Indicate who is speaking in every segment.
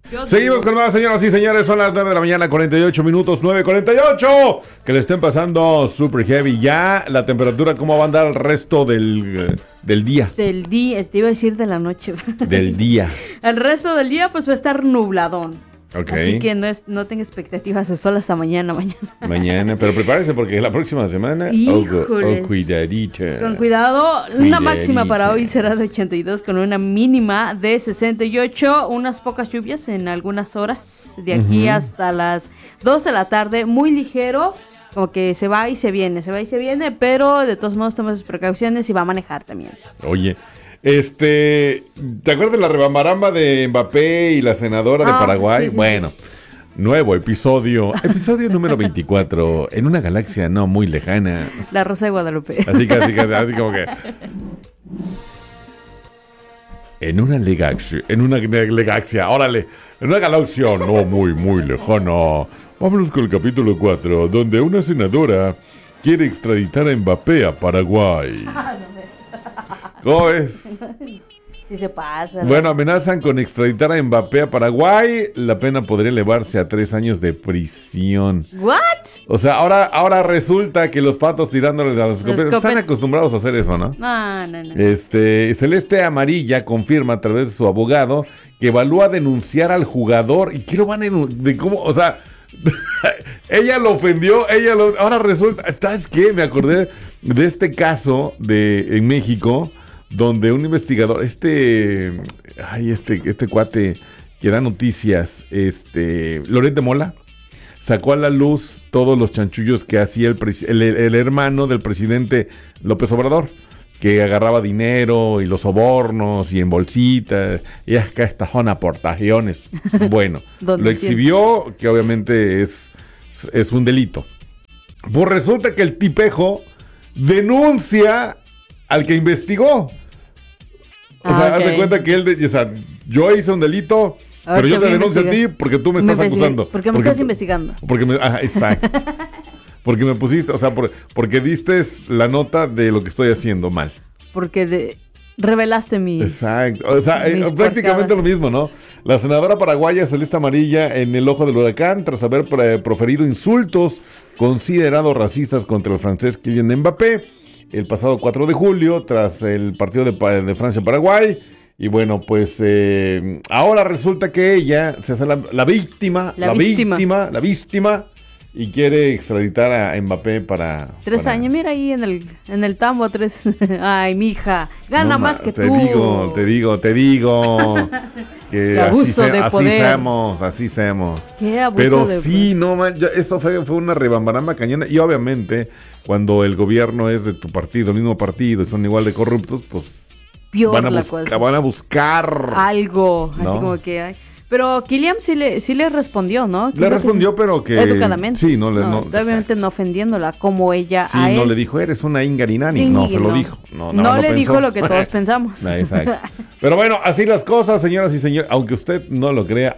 Speaker 1: Seguimos con más, señoras y señores. Son las 9 de la mañana, 48 minutos, 9:48. Que le estén pasando super heavy. Ya la temperatura, ¿cómo va a andar el resto del día?
Speaker 2: Del día, te iba a decir de la noche.
Speaker 1: Del día.
Speaker 2: El resto del día pues va a estar nubladón.
Speaker 1: Okay.
Speaker 2: Así que no tenga expectativas de sol hasta mañana.
Speaker 1: Mañana, pero prepárese porque la próxima semana. Cuidadito.
Speaker 2: Con cuidado, una máxima para hoy será de 82 con una mínima de 68. Unas pocas lluvias en algunas horas de aquí hasta las 2 de la tarde. Muy ligero, como que se va y se viene, pero de todos modos toma sus precauciones y va a manejar también.
Speaker 1: Oye. ¿Te acuerdas de la rebambaramba de Mbappé y la senadora de Paraguay? Sí. Bueno, nuevo episodio número 24, en una galaxia no muy lejana.
Speaker 2: La Rosa de Guadalupe.
Speaker 1: Así como que... En una galaxia, órale, en una galaxia no muy, muy lejana. Vámonos con el capítulo 4, donde una senadora quiere extraditar a Mbappé a Paraguay. ¿Cómo es?
Speaker 2: Sí se pasa.
Speaker 1: Bueno, amenazan con extraditar a Mbappé a Paraguay. La pena podría elevarse a 3 años de prisión.
Speaker 2: ¿What?
Speaker 1: O sea, ahora resulta que los patos tirándoles a los escopetas están acostumbrados a hacer eso, ¿no?
Speaker 2: No.
Speaker 1: Celeste Amarilla confirma a través de su abogado que evalúa denunciar al jugador. ¿Y qué lo van a denunciar? ¿Cómo? O sea... ella lo ofendió, ahora resulta, ¿sabes qué? Me acordé de este caso en México, donde un investigador, este cuate que da noticias, Loret de Mola, sacó a la luz todos los chanchullos que hacía el hermano del presidente López Obrador, que agarraba dinero y los sobornos y en bolsitas, y acá estas son aportaciones. Bueno, lo exhibió, que obviamente es un delito. Pues resulta que el tipejo denuncia al que investigó. O sea, haz de cuenta que yo hice un delito, pero yo te denuncio a ti porque tú me estás acusando.
Speaker 2: Porque me estás investigando.
Speaker 1: Exacto. Porque me pusiste, o sea, porque diste la nota de lo que estoy haciendo mal.
Speaker 2: Porque revelaste mis...
Speaker 1: Exacto. O sea, prácticamente lo mismo, ¿no? La senadora paraguaya Celeste Amarilla en el ojo del huracán tras haber proferido insultos considerados racistas contra el francés Kylian Mbappé el pasado 4 de julio tras el partido de Francia-Paraguay. Y bueno, pues ahora resulta que ella se hace la víctima. Y quiere extraditar a Mbappé para...
Speaker 2: 3 años, mira ahí en el tambo, 3. Ay, mija, gana más que
Speaker 1: tú. Te digo. Que así seamos.
Speaker 2: Qué abuso.
Speaker 1: Pero sí, eso fue una rebambaramba cañona. Y obviamente, cuando el gobierno es de tu partido, el mismo partido, y son igual de corruptos, pues... Van a buscar...
Speaker 2: algo, ¿no? Así como que... Ay. Pero Kylian sí le respondió, ¿no?
Speaker 1: Le respondió, pero que...
Speaker 2: Educadamente.
Speaker 1: Sí,
Speaker 2: obviamente no ofendiéndola, como ella
Speaker 1: sí,
Speaker 2: a él.
Speaker 1: No le dijo, eres una ingarinani. No, se lo dijo.
Speaker 2: No le dijo lo que todos pensamos.
Speaker 1: No, exacto. Pero bueno, así las cosas, señoras y señores. Aunque usted no lo crea.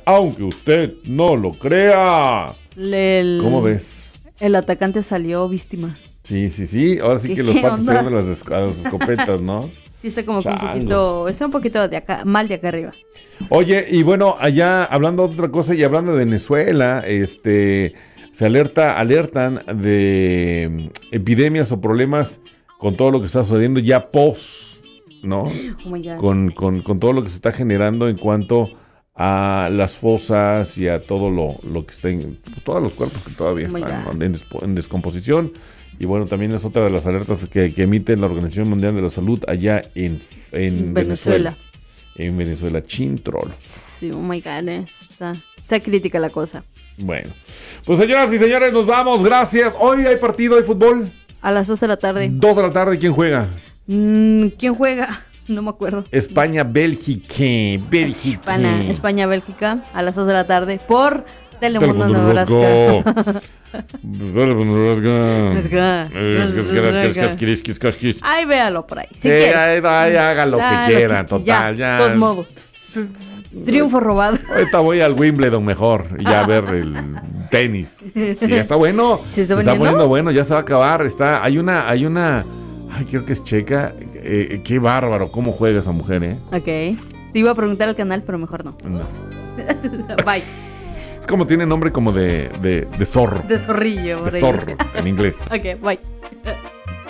Speaker 1: ¿Cómo ves?
Speaker 2: El atacante salió víctima.
Speaker 1: Sí. Ahora sí que los patos tiran a las escopetas, ¿no?
Speaker 2: Sí, está como un poquito de acá, mal de acá arriba.
Speaker 1: Oye, y bueno, allá hablando de otra cosa y hablando de Venezuela, se alertan de epidemias o problemas con todo lo que está sucediendo ya ¿no?
Speaker 2: Oh my God.
Speaker 1: Con todo lo que se está generando en cuanto a las fosas y a todo lo que está todos los cuerpos que todavía están en descomposición. Y bueno, también es otra de las alertas que emite la Organización Mundial de la Salud allá en Venezuela. En Venezuela, chintrol.
Speaker 2: Sí, oh my God, está crítica la cosa.
Speaker 1: Bueno, pues señoras y señores, nos vamos, gracias. Hoy hay partido de fútbol.
Speaker 2: A las 2 de la tarde.
Speaker 1: 2 de la tarde, ¿quién juega?
Speaker 2: ¿Quién juega? No me acuerdo.
Speaker 1: España-Bélgica.
Speaker 2: España-Bélgica, a las 2 de la tarde, por Telemundo Nebraska. Ahí véalo por ahí. Si
Speaker 1: ahí haga lo que quiera, total. Ya.
Speaker 2: De todos modos. Triunfo robado.
Speaker 1: Ahorita voy al Wimbledon mejor y ya a ver el tenis. Sí, ya está bueno.
Speaker 2: ¿Sí está
Speaker 1: poniendo bueno, ya se va a acabar. Hay una. Ay, creo que es checa. Qué bárbaro, cómo juega esa mujer,
Speaker 2: Ok. Te iba a preguntar al canal, pero mejor no.
Speaker 1: No.
Speaker 2: Bye.
Speaker 1: Es como tiene nombre como de zorro.
Speaker 2: De zorrillo.
Speaker 1: De zorro, en inglés.
Speaker 2: Ok, bye.